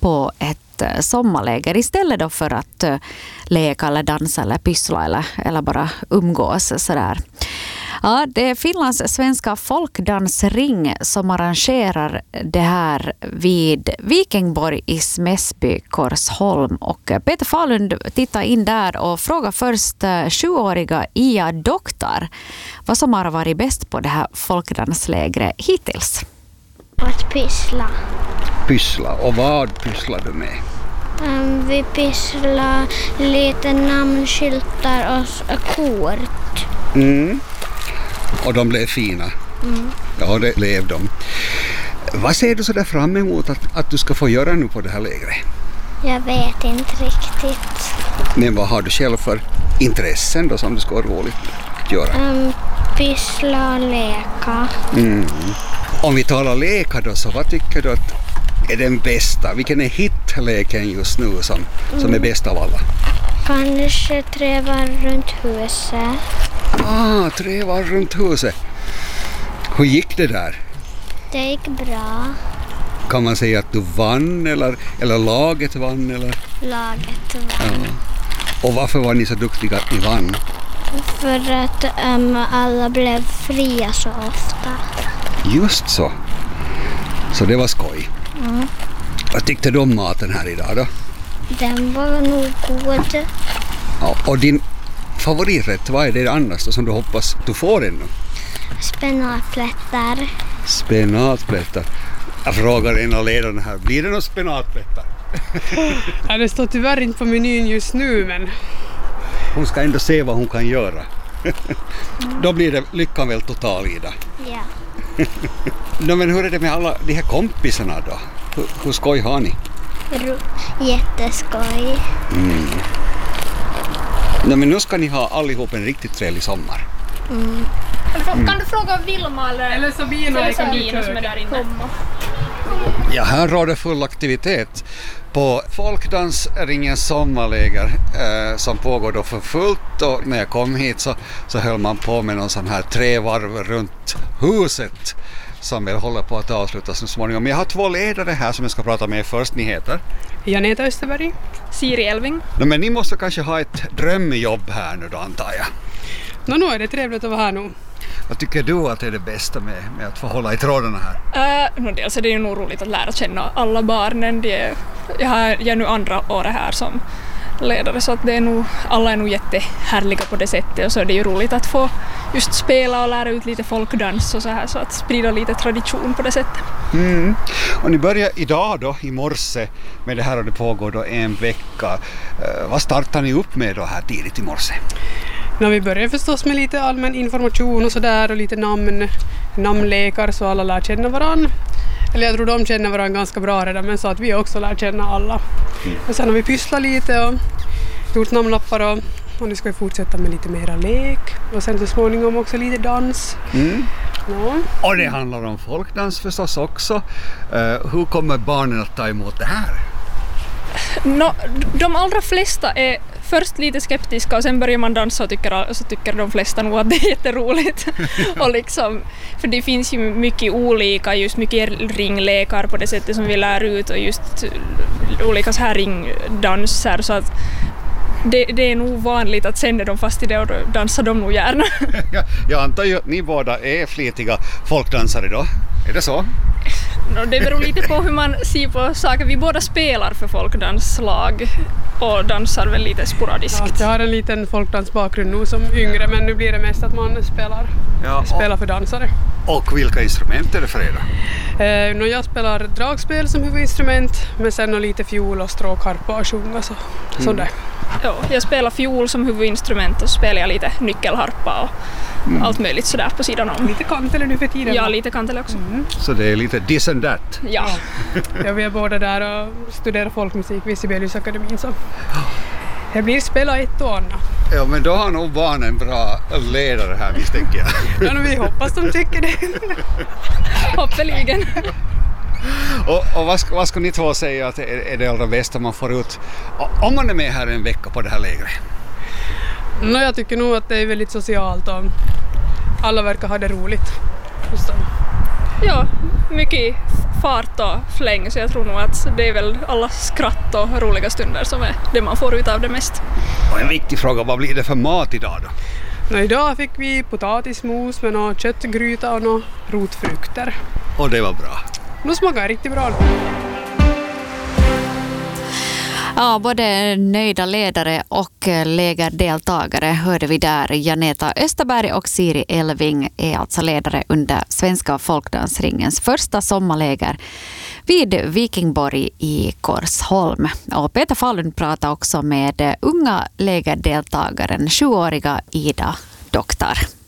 på ett sommarläger istället då för att leka eller dansa eller pyssla eller bara umgås sådär. Ja, det är Finlands svenska folkdansring som arrangerar det här vid Vikingborg i Smäsby, Korsholm. Och Peter Falund tittar in där och frågar först 7-åriga Ia Doktor vad som har varit bäst på det här folkdanslägret hittills. Att pyssla. Pyssla? Och vad pysslar du med? Vi pysslar lite namnskyltar och kort. Mm. Och de blev fina. Ja, det blev de. Vad ser du så där fram emot att du ska få göra nu på det här lägret? Jag vet inte riktigt. Men vad har du själv för intressen då som du ska ha roligt att göra? Pyssla och leka. Om vi talar leka då, så vad tycker du att är den bästa? Vilken är hitleken just nu som är bäst av alla? Kanske 3 varv runt huset. 3 varv runt huset. Hur gick det där? Det gick bra. Kan man säga att du vann eller laget vann? Eller? Laget vann. Ja. Och varför var ni så duktiga att ni vann? För att alla blev fria så ofta. Just så. Så det var skoj. Vad tyckte du om maten här idag då? Den var nog god. Ja, och din favoriträtt, vad är det annars då, som du hoppas du får ännu? Spenatplättar. Spenatplättar. Jag frågar en av ledarna här, blir det några spenatplättar? Ja, det står tyvärr inte på menyn just nu, men... Hon ska ändå se vad hon kan göra. Då blir det lyckan väl total, Ida. Ja. Men hur är det med alla de här kompisarna då? Hur skoj har ni? Jätteskoj. Men nu ska ni ha allihop en riktigt trevlig sommar. Kan du fråga Vilma eller Sabina som är där inne? Ja, här råder full aktivitet på folkdansringens sommarläger som pågår då för fullt, och när jag kom hit så höll man på med någon sån här 3 varv runt huset som väl håller på att avslutas så småningom. Jag har 2 ledare här som jag ska prata med först. Ni heter? Janeta Österberg. Siri Elving. Men ni måste kanske ha ett drömjobb här nu då, antar jag. Nu är det trevligt att vara här nu. Vad tycker du att är det bästa med att få hålla i trådarna här? Dels är det ju nog roligt att lära känna alla barnen. Jag är nu andra året här som ledare, så att det är nog, alla är nog jättehärliga på det sättet, och så är det ju roligt att få just spela och lära ut lite folkdans och så här, så att sprida lite tradition på det sättet. Och ni börjar idag då i morse med det här, och det pågår då en vecka. Vad startar ni upp med då här tidigt i morse? Vi börjar förstås med lite allmän information och sådär, och lite namnlekar så alla lär känna varann. Eller jag tror de känner varandra ganska bra redan, men så att vi också lär känna alla. Och sen har vi pysslat lite och gjort namnlappar, och nu ska vi fortsätta med lite mera lek. Och sen så småningom också lite dans. Ja. Och det handlar om folkdans förstås också. Hur kommer barnen att ta emot det här? De allra flesta är först lite skeptiska, och sen börjar man dansa och tycker de flesta nog att det är jätteroligt. Och liksom, för det finns ju mycket olika, just mycket ringlekar på det sättet som vi lär ut, och just olika så här ringdanser, så att det är nog vanligt att sen är de fast i det och då dansar de nog gärna. Jag antar ju att ni båda är flitiga folkdansare då. Är det så? Det beror lite på hur man ser på saker. Vi båda spelar för folkdanslag och dansar väl lite sporadiskt. Ja, jag har en liten folkdansbakgrund nu som yngre, men nu blir det mest att man spelar för dansare. Och vilka instrument är det för er då? Jag spelar dragspel som huvudinstrument, men sen lite fiol och stråkharpa och sjunga så där. Ja, jag spelar fiol som huvudinstrument, och så spelar jag lite nyckelharpa och allt möjligt sådär på sidan om. Lite kantele nu för tiden. Ja, lite kantele också. Så det är lite this and that. Ja. Vi är båda där och studerar folkmusik vid Sibeliusakademin, så det blir spela ett och annat. Ja, men då har nog barnen en bra ledare här, misstänker jag. Ja, vi hoppas de tycker det. Hoppeligen. Och vad ska ni två säga att är det allra bästa man får ut om man är med här en vecka på det här lägret? Jag tycker nog att det är väldigt socialt och alla verkar ha det roligt. Ja, mycket fart och fläng, så jag tror nog att det är väl alla skratt och roliga stunder som är det man får ut av det mest. Och en viktig fråga, vad blir det för mat idag då? Idag fick vi potatismos med någon köttgryta och några rotfrukter. Och det var bra. Nu smakar riktigt bra. Ja, både nöjda ledare och lägerdeltagare hörde vi där. Janeta Österberg och Siri Elving är alltså ledare under Svenska folkdansringens första sommarläger vid Vikingborg i Korsholm. Och Peter Fahlund pratade också med unga lägerdeltagaren, 7-åriga Ida Doktor.